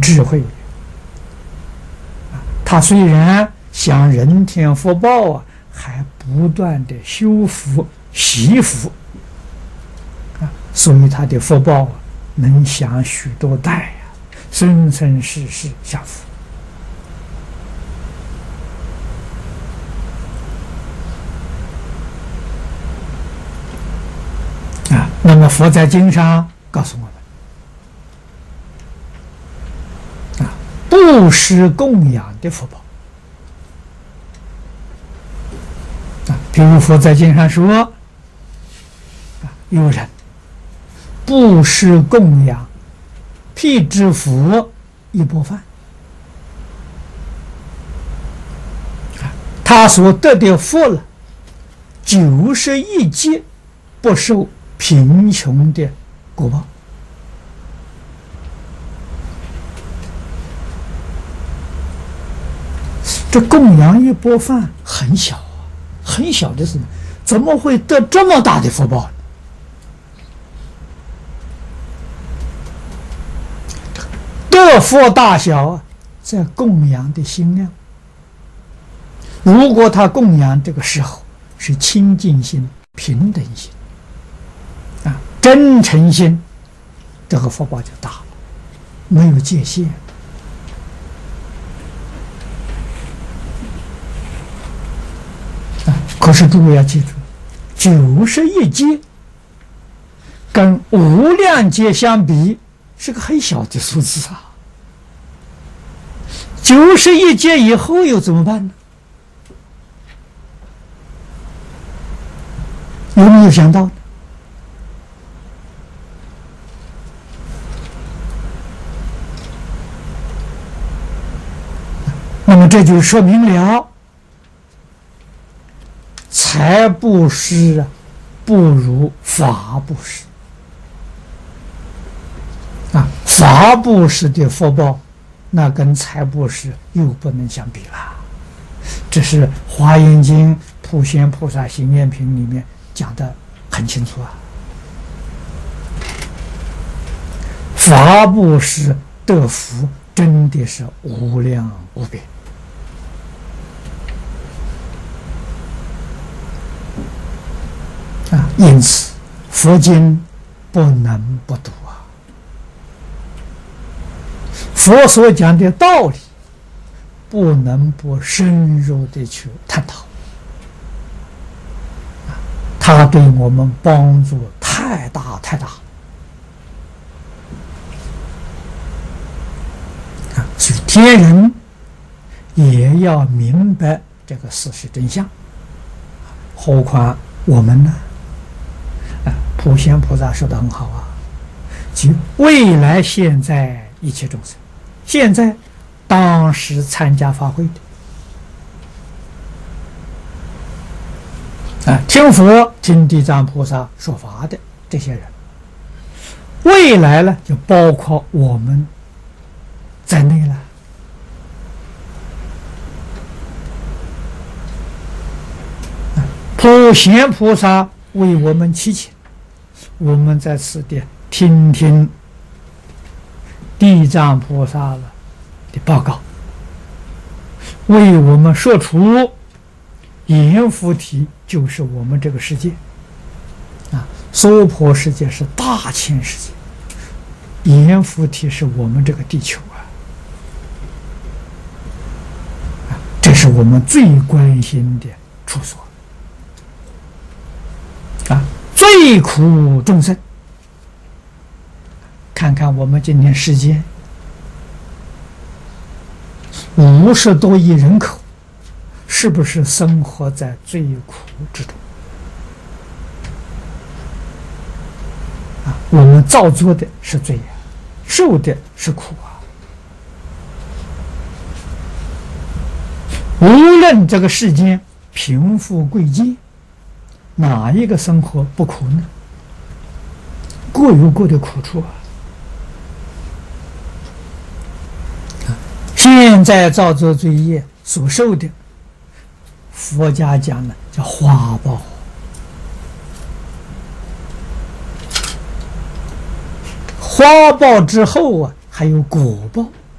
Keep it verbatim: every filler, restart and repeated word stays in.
智慧。他虽然享人天福报啊，还不断的修福习福啊，所以他的福报啊，能享许多代呀、啊，生生世世享福。啊，那么佛在经上告诉我们，啊，布施供养的福报。啊，比如佛在经上说，啊，有人布施供养辟支佛一钵饭，啊，他所得的福了，九十一劫不受贫穷的果报。这供养一钵饭很小啊，很小的事，怎么会得这么大的福报呢？得福大小啊，在供养的心量。如果他供养这个时候是清净心、平等心啊、真诚心，这个福报就大了，没有界限。啊，可是诸位要记住，九十一劫跟无量劫相比，是个很小的数字啊。九十一劫以后又怎么办呢？有没有想到呢？那么这就说明了，财布施啊，不如法布施啊，法布施的福报，那跟财布施又不能相比了。这是《华严经·普贤菩萨行愿品》里面讲得很清楚啊。法布施得福真的是无量无边。啊，因此佛经不能不读啊。佛所讲的道理，不能不深入的去探讨。啊，它对我们帮助太大太大。啊，所以天人也要明白这个事实真相。何况我们呢？普贤菩萨说得很好啊，即未来现在一切众生，现在当时参加法会的啊，听佛听地藏菩萨说法的这些人，未来呢就包括我们在内了。啊，普贤菩萨为我们祈请，我们在此地听听地藏菩萨的报告，为我们说出阎浮提就是我们这个世界啊，娑婆世界是大千世界，阎浮提是我们这个地球啊，啊，这是我们最关心的处所啊。最苦众生，看看我们今天世界五十多亿人口，是不是生活在最苦之中？啊，我们造作的是罪啊，受的是苦啊。无论这个世间贫富贵贱，哪一个生活不苦呢？各有各的苦处啊！现在造作罪业所受的，佛家讲呢叫花报。花报之后啊，还有果报。